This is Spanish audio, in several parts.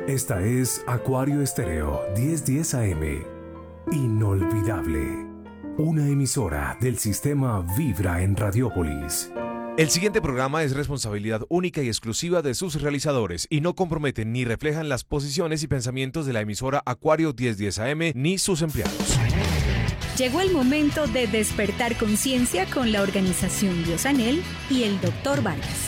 Esta es Acuario Estéreo 1010 AM. Inolvidable. Una emisora del sistema Vibra en Radiópolis. El siguiente programa es responsabilidad única y exclusiva de sus realizadores y no comprometen ni reflejan las posiciones y pensamientos de la emisora Acuario 1010 AM ni sus empleados. Llegó el momento de despertar conciencia con la organización Biosanel y el Dr. Vargas.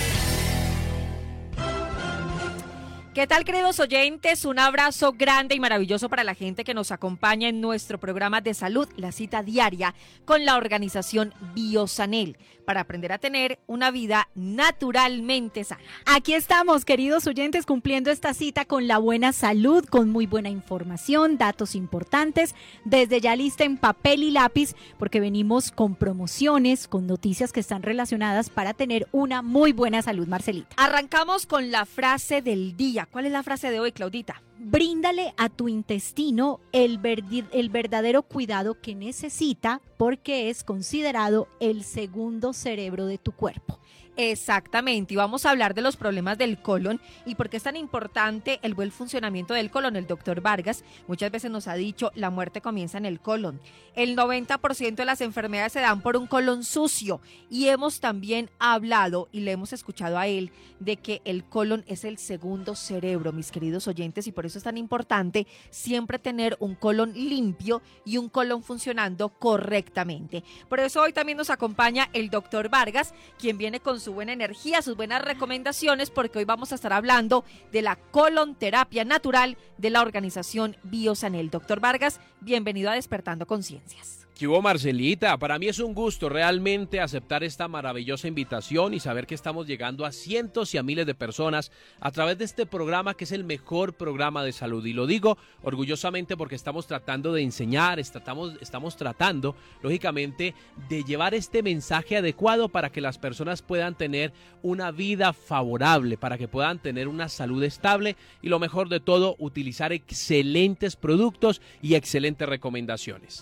¿Qué tal, queridos oyentes? Un abrazo grande y maravilloso para la gente que nos acompaña en nuestro programa de salud, la cita diaria con la organización Biosanel, para aprender a tener una vida naturalmente sana. Aquí estamos, queridos oyentes, cumpliendo esta cita con la buena salud, con muy buena información, datos importantes, desde ya lista en papel y lápiz, porque venimos con promociones, con noticias que están relacionadas para tener una muy buena salud, Marcelita. Arrancamos con la frase del día. ¿Cuál es la frase de hoy, Claudita? Bríndale a tu intestino el verdadero cuidado que necesita, porque es considerado el segundo cerebro de tu cuerpo. Exactamente, y vamos a hablar de los problemas del colon y por qué es tan importante el buen funcionamiento del colon. El doctor Vargas muchas veces nos ha dicho, la muerte comienza en el colon. El 90% de las enfermedades se dan por un colon sucio, y hemos también hablado y le hemos escuchado a él de que el colon es el segundo cerebro, mis queridos oyentes, y por eso es tan importante siempre tener un colon limpio y un colon funcionando correctamente. Por eso hoy también nos acompaña el doctor Vargas, quien viene con su buena energía, sus buenas recomendaciones, porque hoy vamos a estar hablando de la colonterapia natural de la organización Biosanel. Doctor Vargas, bienvenido a Despertando Conciencias. ¿Qué hubo, Marcelita? Para mí es un gusto realmente aceptar esta maravillosa invitación y saber que estamos llegando a cientos y a miles de personas a través de este programa, que es el mejor programa de salud. Y lo digo orgullosamente porque estamos tratando de enseñar, estamos tratando, lógicamente, de llevar este mensaje adecuado para que las personas puedan tener una vida favorable, para que puedan tener una salud estable y, lo mejor de todo, utilizar excelentes productos y excelentes recomendaciones.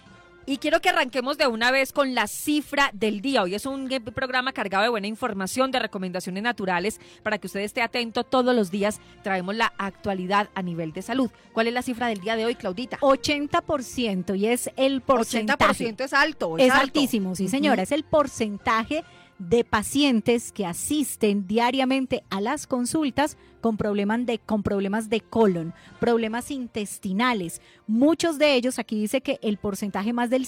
Y quiero que arranquemos de una vez con la cifra del día. Hoy es un programa cargado de buena información, de recomendaciones naturales, para que usted esté atento. Todos los días traemos la actualidad a nivel de salud. ¿Cuál es la cifra del día de hoy, Claudita? 80%, y es el porcentaje. 80% es alto. Es altísimo, sí, señora. Es el porcentaje de pacientes que asisten diariamente a las consultas con problemas de colon, problemas intestinales. Muchos de ellos, aquí dice que el porcentaje más del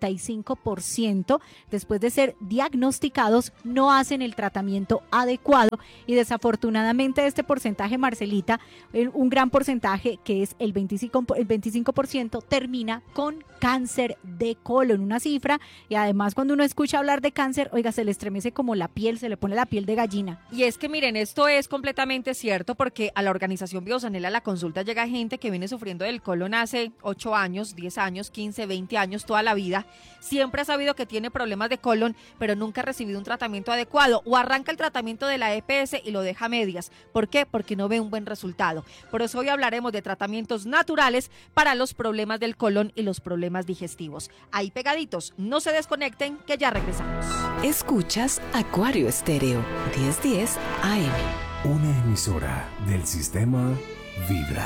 55%, después de ser diagnosticados, no hacen el tratamiento adecuado, y desafortunadamente este porcentaje, Marcelita, un gran porcentaje, que es el 25%, termina con cáncer de colon, una cifra, y además cuando uno escucha hablar de cáncer, oiga, se le estremece como la piel, se le pone la piel de gallina. Y es que miren, esto es completamente cierto, porque a la organización Biosanel, a la consulta, llega gente que viene sufriendo del colon hace 8 años, 10 años, 15, 20 años, toda la vida. Siempre ha sabido que tiene problemas de colon, pero nunca ha recibido un tratamiento adecuado, o arranca el tratamiento de la EPS y lo deja a medias. ¿Por qué? Porque no ve un buen resultado. Por eso hoy hablaremos de tratamientos naturales para los problemas del colon y los problemas digestivos. Ahí pegaditos, no se desconecten, que ya regresamos. Escuchas Acuario Estéreo 1010 AM. Una emisora del sistema Vibra.